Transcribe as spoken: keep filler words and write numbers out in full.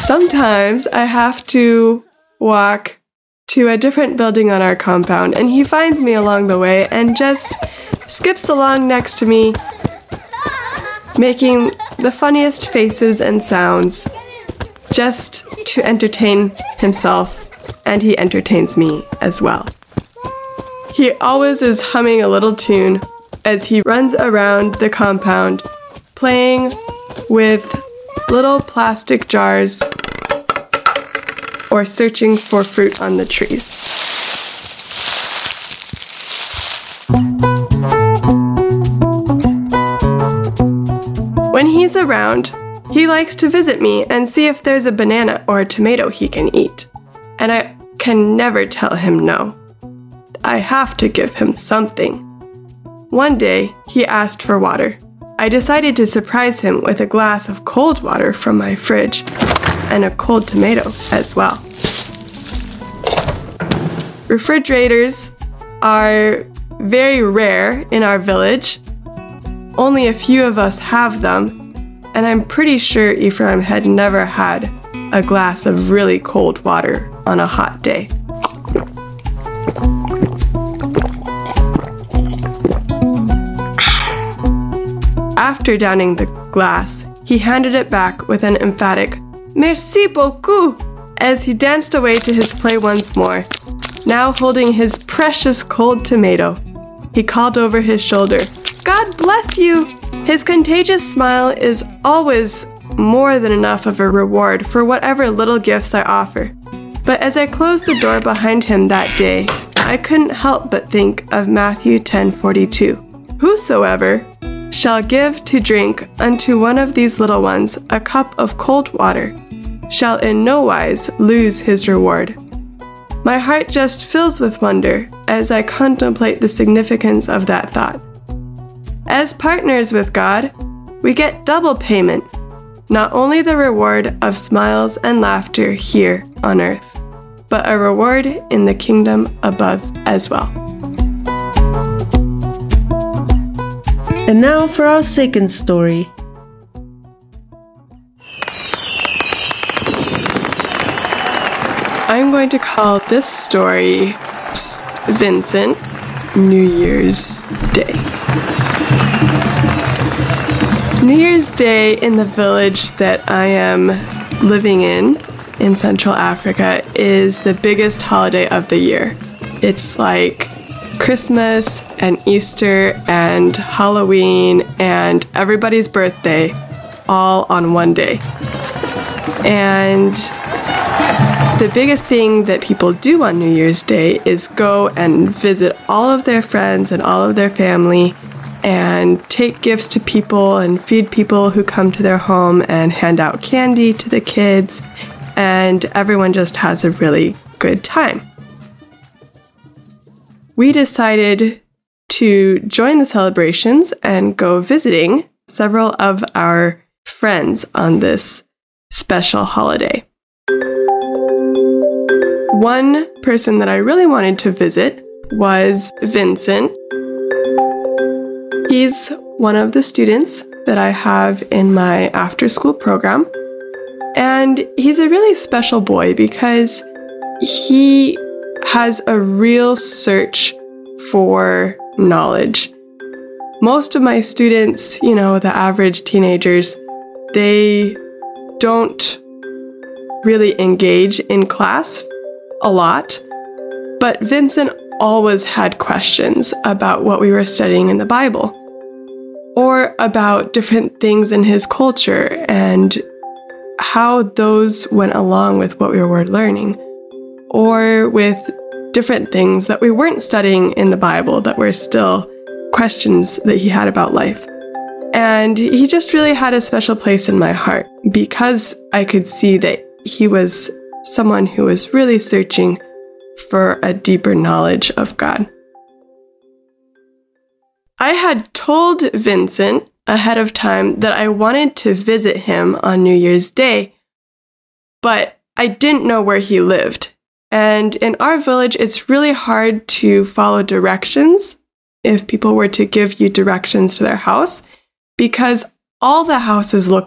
Sometimes I have to walk to a different building on our compound, and he finds me along the way and just skips along next to me, making the funniest faces and sounds just to entertain himself, and he entertains me as well. He always is humming a little tune as he runs around the compound, playing with little plastic jars or searching for fruit on the trees. When he's around, he likes to visit me and see if there's a banana or a tomato he can eat. And I can never tell him no. I have to give him something. One day, he asked for water. I decided to surprise him with a glass of cold water from my fridge and a cold tomato as well. Refrigerators are very rare in our village. Only a few of us have them, and I'm pretty sure Ephraim had never had a glass of really cold water on a hot day. After downing the glass, he handed it back with an emphatic "Merci beaucoup" as he danced away to his play once more, now holding his precious cold tomato. He called over his shoulder, "God bless you!" His contagious smile is always more than enough of a reward for whatever little gifts I offer. But as I closed the door behind him that day, I couldn't help but think of Matthew ten forty-two. Whosoever shall give to drink unto one of these little ones a cup of cold water shall in no wise lose his reward. My heart just fills with wonder as I contemplate the significance of that thought. As partners with God, we get double payment, not only the reward of smiles and laughter here on earth, but a reward in the kingdom above as well. And now for our second story. I'm going to call this story Vincent, New Year's Day. New Year's Day in the village that I am living in, in Central Africa, is the biggest holiday of the year. It's like Christmas and Easter and Halloween and everybody's birthday all on one day. And the biggest thing that people do on New Year's Day is go and visit all of their friends and all of their family and take gifts to people and feed people who come to their home and hand out candy to the kids, and everyone just has a really good time. We decided to join the celebrations and go visiting several of our friends on this special holiday. One person that I really wanted to visit was Vincent. He's one of the students that I have in my after-school program, and he's a really special boy because he has a real search for knowledge. Most of my students, you know, the average teenagers, they don't really engage in class a lot, but Vincent always had questions about what we were studying in the Bible, or about different things in his culture and how those went along with what we were learning, or with different things that we weren't studying in the Bible that were still questions that he had about life. And he just really had a special place in my heart because I could see that he was someone who was really searching for a deeper knowledge of God. I had told Vincent ahead of time that I wanted to visit him on New Year's Day, but I didn't know where he lived. And in our village, it's really hard to follow directions if people were to give you directions to their house, because all the houses look